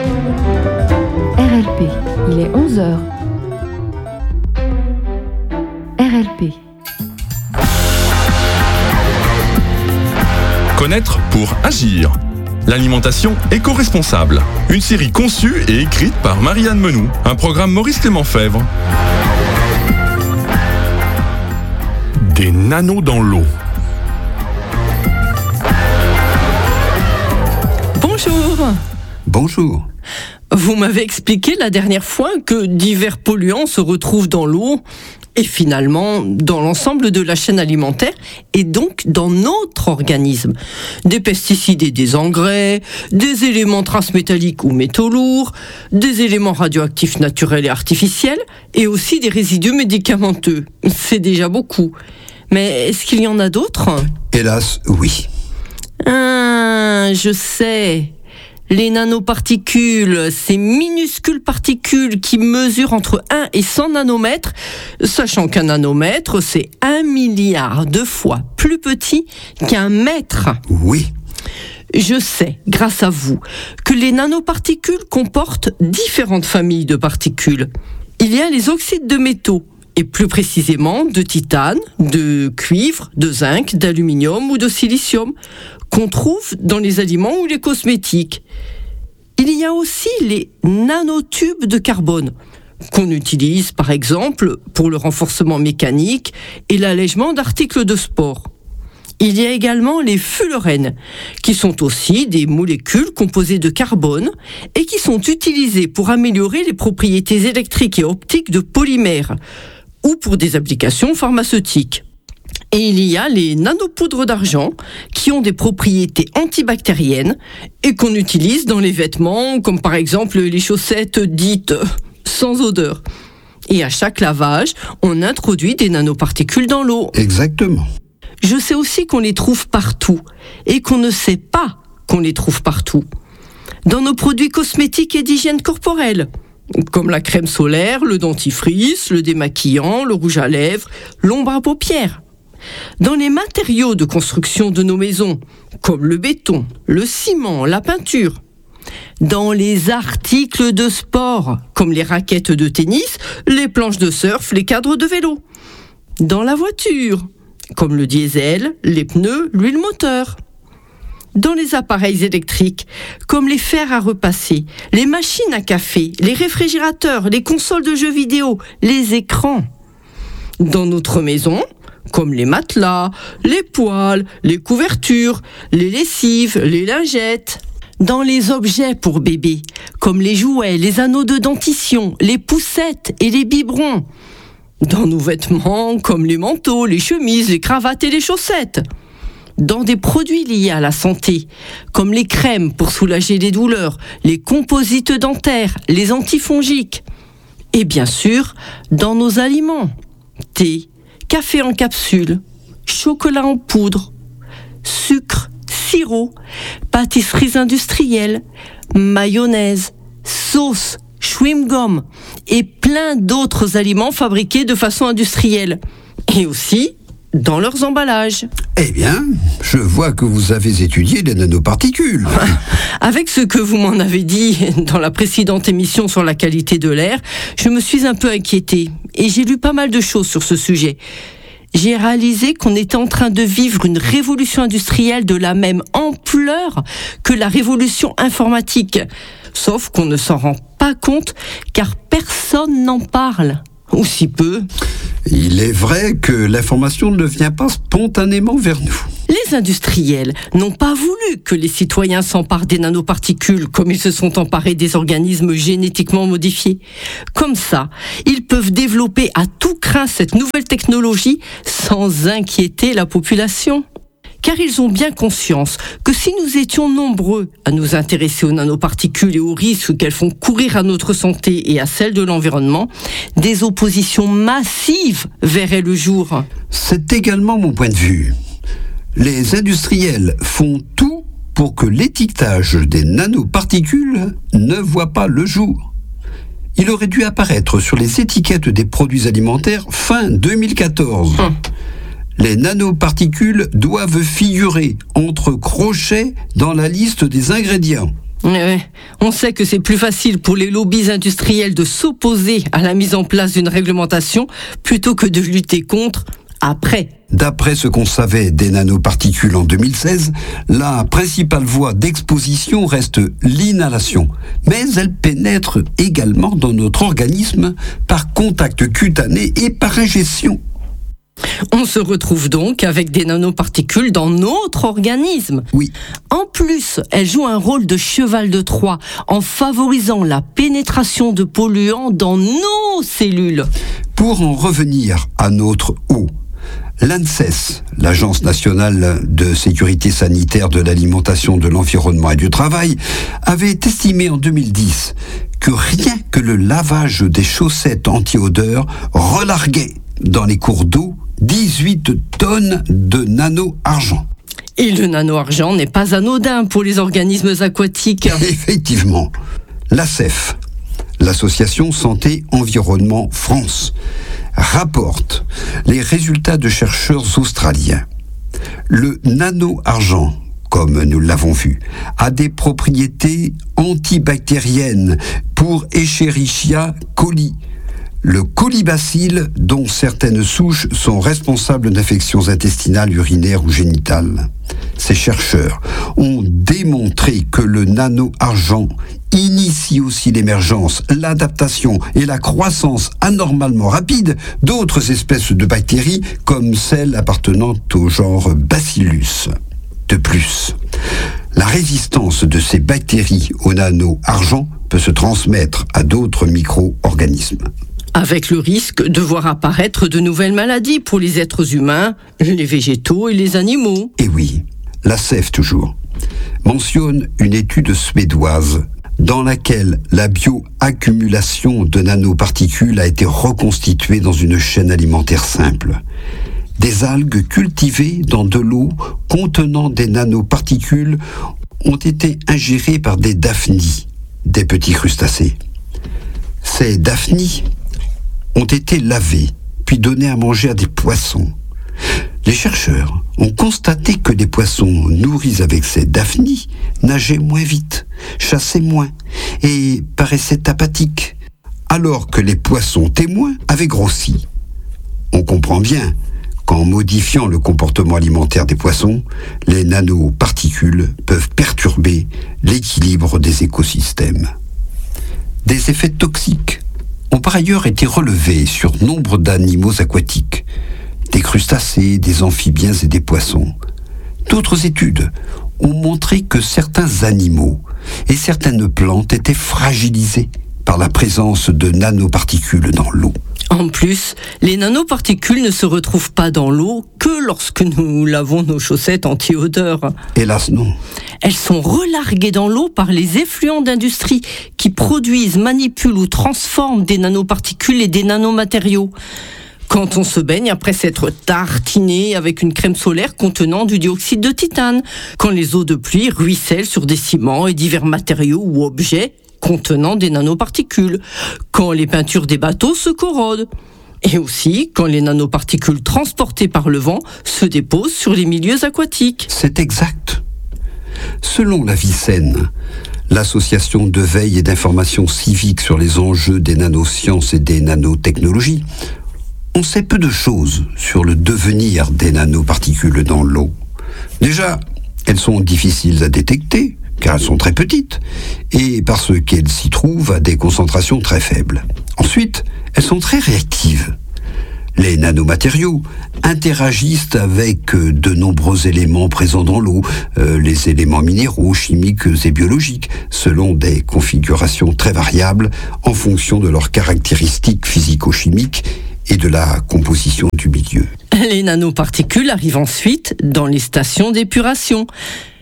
RLP, il est 11h. RLP. Connaître pour agir. L'alimentation éco-responsable. Une série conçue et écrite par Marianne Menou. Un programme Maurice Clément Fèvre. Des nanos dans l'eau. Bonjour. Bonjour. Vous m'avez expliqué la dernière fois que divers polluants se retrouvent dans l'eau et finalement dans l'ensemble de la chaîne alimentaire et donc dans notre organisme. Des pesticides et des engrais, des éléments transmétalliques ou métaux lourds, des éléments radioactifs naturels et artificiels et aussi des résidus médicamenteux. C'est déjà beaucoup. Mais est-ce qu'il y en a d'autres ? Hélas, oui. Je sais. Les nanoparticules, ces minuscules particules qui mesurent entre 1 et 100 nanomètres, sachant qu'un nanomètre, c'est 1 milliard de fois plus petit qu'un mètre. Oui. Je sais, grâce à vous, que les nanoparticules comportent différentes familles de particules. Il y a les oxydes de métaux, et plus précisément de titane, de cuivre, de zinc, d'aluminium ou de silicium, qu'on trouve dans les aliments ou les cosmétiques. Il y a aussi les nanotubes de carbone, qu'on utilise par exemple pour le renforcement mécanique et l'allègement d'articles de sport. Il y a également les fullerènes, qui sont aussi des molécules composées de carbone et qui sont utilisées pour améliorer les propriétés électriques et optiques de polymères, ou pour des applications pharmaceutiques. Et il y a les nanopoudres d'argent qui ont des propriétés antibactériennes et qu'on utilise dans les vêtements, comme par exemple les chaussettes dites sans odeur. Et à chaque lavage, on introduit des nanoparticules dans l'eau. Exactement. Je sais aussi qu'on les trouve partout et qu'on ne sait pas qu'on les trouve partout. Dans nos produits cosmétiques et d'hygiène corporelle, comme la crème solaire, le dentifrice, le démaquillant, le rouge à lèvres, l'ombre à paupières. Dans les matériaux de construction de nos maisons, comme le béton, le ciment, la peinture. Dans les articles de sport, comme les raquettes de tennis, les planches de surf, les cadres de vélo. Dans la voiture, comme le diesel, les pneus, l'huile moteur. Dans les appareils électriques, comme les fers à repasser, les machines à café, les réfrigérateurs, les consoles de jeux vidéo, les écrans. Dans notre maison, comme les matelas, les poêles, les couvertures, les lessives, les lingettes. Dans les objets pour bébés, comme les jouets, les anneaux de dentition, les poussettes et les biberons. Dans nos vêtements, comme les manteaux, les chemises, les cravates et les chaussettes. Dans des produits liés à la santé, comme les crèmes pour soulager les douleurs, les composites dentaires, les antifongiques. Et bien sûr, dans nos aliments, thé, café en capsule, chocolat en poudre, sucre, sirop, pâtisseries industrielles, mayonnaise, sauce, chewing-gum et plein d'autres aliments fabriqués de façon industrielle. Et aussi dans leurs emballages. Eh bien, je vois que vous avez étudié les nanoparticules. Avec ce que vous m'en avez dit dans la précédente émission sur la qualité de l'air, je me suis un peu inquiétée et j'ai lu pas mal de choses sur ce sujet. J'ai réalisé qu'on était en train de vivre une révolution industrielle de la même ampleur que la révolution informatique. Sauf qu'on ne s'en rend pas compte car personne n'en parle. Ou si peu. Il est vrai que l'information ne vient pas spontanément vers nous. Les industriels n'ont pas voulu que les citoyens s'emparent des nanoparticules comme ils se sont emparés des organismes génétiquement modifiés. Comme ça, ils peuvent développer à tout crin cette nouvelle technologie sans inquiéter la population. Car ils ont bien conscience que si nous étions nombreux à nous intéresser aux nanoparticules et aux risques qu'elles font courir à notre santé et à celle de l'environnement, des oppositions massives verraient le jour. C'est également mon point de vue. Les industriels font tout pour que l'étiquetage des nanoparticules ne voit pas le jour. Il aurait dû apparaître sur les étiquettes des produits alimentaires fin 2014. Les nanoparticules doivent figurer entre crochets dans la liste des ingrédients. Ouais, on sait que c'est plus facile pour les lobbies industriels de s'opposer à la mise en place d'une réglementation plutôt que de lutter contre après. D'après ce qu'on savait des nanoparticules en 2016, la principale voie d'exposition reste l'inhalation, mais elle pénètre également dans notre organisme par contact cutané et par ingestion. On se retrouve donc avec des nanoparticules dans notre organisme. Oui. En plus, elles jouent un rôle de cheval de Troie en favorisant la pénétration de polluants dans nos cellules. Pour en revenir à notre eau, l'ANSES, l'Agence nationale de sécurité sanitaire de l'alimentation, de l'environnement et du travail, avait estimé en 2010 que rien que le lavage des chaussettes anti-odeur relarguait dans les cours d'eau 18 tonnes de nano-argent. Et le nano-argent n'est pas anodin pour les organismes aquatiques. Effectivement, l'ASEF, l'Association Santé Environnement France, rapporte les résultats de chercheurs australiens. Le nano-argent, comme nous l'avons vu, a des propriétés antibactériennes pour Escherichia coli, le colibacille dont certaines souches sont responsables d'infections intestinales, urinaires ou génitales. Ces chercheurs ont démontré que le nano-argent initie aussi l'émergence, l'adaptation et la croissance anormalement rapide d'autres espèces de bactéries comme celles appartenant au genre Bacillus. De plus, la résistance de ces bactéries au nano-argent peut se transmettre à d'autres micro-organismes. Avec le risque de voir apparaître de nouvelles maladies pour les êtres humains, les végétaux et les animaux. Et oui, la CEF toujours mentionne une étude suédoise dans laquelle la bioaccumulation de nanoparticules a été reconstituée dans une chaîne alimentaire simple. Des algues cultivées dans de l'eau contenant des nanoparticules ont été ingérées par des daphnies, des petits crustacés. Ces daphnies ont été lavés, puis donnés à manger à des poissons. Les chercheurs ont constaté que les poissons nourris avec ces daphnies nageaient moins vite, chassaient moins et paraissaient apathiques, alors que les poissons témoins avaient grossi. On comprend bien qu'en modifiant le comportement alimentaire des poissons, les nanoparticules peuvent perturber l'équilibre des écosystèmes. Des effets toxiques ont par ailleurs été relevés sur nombre d'animaux aquatiques, des crustacés, des amphibiens et des poissons. D'autres études ont montré que certains animaux et certaines plantes étaient fragilisés par la présence de nanoparticules dans l'eau. En plus, les nanoparticules ne se retrouvent pas dans l'eau que lorsque nous lavons nos chaussettes anti-odeur. Hélas non. Elles sont relarguées dans l'eau par les effluents d'industrie qui produisent, manipulent ou transforment des nanoparticules et des nanomatériaux. Quand on se baigne après s'être tartiné avec une crème solaire contenant du dioxyde de titane, quand les eaux de pluie ruissellent sur des ciments et divers matériaux ou objets contenant des nanoparticules, quand les peintures des bateaux se corrodent, et aussi quand les nanoparticules transportées par le vent se déposent sur les milieux aquatiques. C'est exact. Selon la Vicenne, l'association de veille et d'information civique sur les enjeux des nanosciences et des nanotechnologies, on sait peu de choses sur le devenir des nanoparticules dans l'eau. Déjà, elles sont difficiles à détecter, car elles sont très petites, et parce qu'elles s'y trouvent à des concentrations très faibles. Ensuite, elles sont très réactives. Les nanomatériaux interagissent avec de nombreux éléments présents dans l'eau, les éléments minéraux, chimiques et biologiques, selon des configurations très variables en fonction de leurs caractéristiques physico-chimiques et de la composition du milieu. Les nanoparticules arrivent ensuite dans les stations d'épuration.